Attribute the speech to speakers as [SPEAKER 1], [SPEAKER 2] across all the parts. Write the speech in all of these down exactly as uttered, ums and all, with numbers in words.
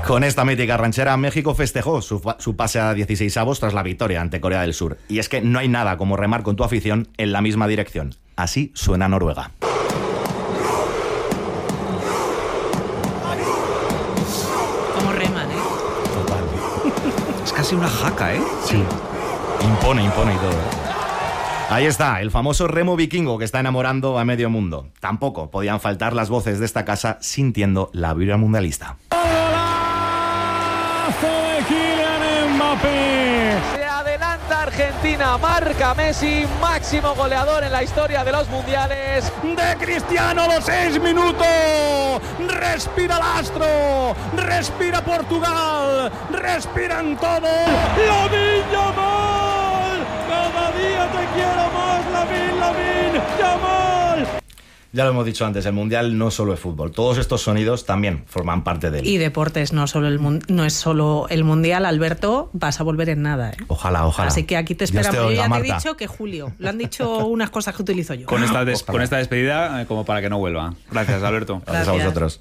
[SPEAKER 1] Con esta mítica ranchera, México festejó su, su pase a dieciseisavos tras la victoria ante Corea del Sur. Y es que no hay nada como remar con tu afición en la misma dirección. Así suena Noruega.
[SPEAKER 2] Como reman, ¿eh?
[SPEAKER 1] Total.
[SPEAKER 3] Es casi una jaca, ¿eh?
[SPEAKER 1] Sí. Impone, impone y todo. Ahí está, el famoso remo vikingo que está enamorando a medio mundo. Tampoco podían faltar las voces de esta casa sintiendo la vibra mundialista.
[SPEAKER 4] Se adelanta Argentina, marca Messi, máximo goleador en la historia de los mundiales.
[SPEAKER 5] De Cristiano los seis minutos. Respira el astro, respira Portugal, respiran todos. ¡Lamine Yamal! Cada día te quiero más, Lamine, Lamine Yamal.
[SPEAKER 1] Ya lo hemos dicho antes, el Mundial no solo es fútbol. Todos estos sonidos también forman parte de él.
[SPEAKER 2] Y deportes, no solo el mun- no es solo el Mundial, Alberto, vas a volver en nada, ¿eh?
[SPEAKER 1] Ojalá, ojalá.
[SPEAKER 2] Así que aquí te
[SPEAKER 1] Dios
[SPEAKER 2] esperamos.
[SPEAKER 1] te
[SPEAKER 2] Yo
[SPEAKER 1] oiga,
[SPEAKER 2] ya te he
[SPEAKER 1] Marta.
[SPEAKER 2] dicho que Julio. Lo han dicho unas cosas que utilizo yo.
[SPEAKER 3] Con esta, des-
[SPEAKER 1] Ojalá.
[SPEAKER 3] con esta despedida, eh, como para que no vuelva. Gracias, Alberto.
[SPEAKER 1] Gracias a
[SPEAKER 2] Gracias.
[SPEAKER 1] vosotros.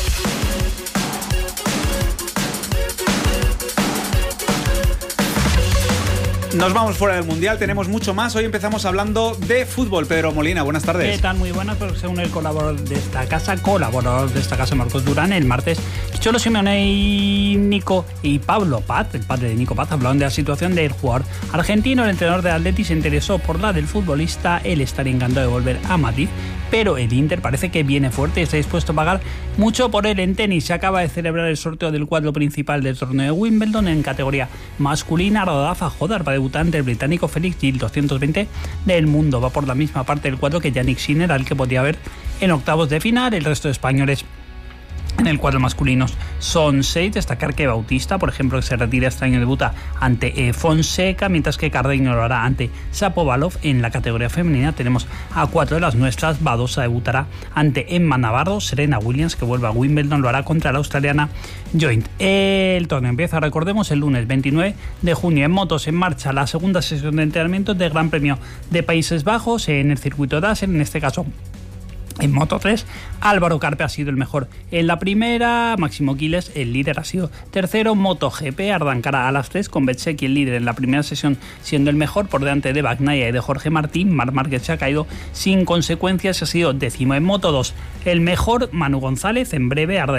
[SPEAKER 3] Nos vamos fuera del Mundial, tenemos mucho más. Hoy empezamos hablando de fútbol. Pedro Molina, buenas tardes.
[SPEAKER 6] ¿Qué tal? Muy buenas, pero según el colaborador de esta casa, colaborador de esta casa, Marcos Durán, el martes, Cholo Simeone y Nico y Pablo Paz, el padre de Nico Paz, hablaron de la situación del jugador argentino. El entrenador de Atleti se interesó por la del futbolista. Él estaría encantado de volver a Madrid, pero el Inter parece que viene fuerte y está dispuesto a pagar mucho por él en tenis. Se acaba de celebrar el sorteo del cuadro principal del torneo de Wimbledon en categoría masculina. Rafa Jodar va a debutar ante el británico Felix Gil, doscientos veinte del mundo. Va por la misma parte del cuadro que Yannick Sinner, al que podía ver en octavos de final. El resto de españoles en el cuadro masculinos son seis. Destacar que Bautista, por ejemplo, que se retira este año, debuta ante eh, Fonseca, mientras que Cardeño lo hará ante Shapovalov. En la categoría femenina tenemos a cuatro de las nuestras. Badosa debutará ante Emma Navarro. Serena Williams, que vuelve a Wimbledon, lo hará contra la australiana Joint. El torneo empieza, recordemos, el lunes veintinueve de junio. En motos, en marcha la segunda sesión de entrenamiento del Gran Premio de Países Bajos en el circuito de Assen, en este caso en Moto tres. Álvaro Carpe ha sido el mejor en la primera, Máximo Quiles, el líder, ha sido tercero. MotoGP arrancará a las tres con Bezzecchi, el líder en la primera sesión, siendo el mejor por delante de Bagnaia y de Jorge Martín. Marc Márquez se ha caído sin consecuencias, ha sido décimo. En Moto dos, el mejor, Manu González, en breve arde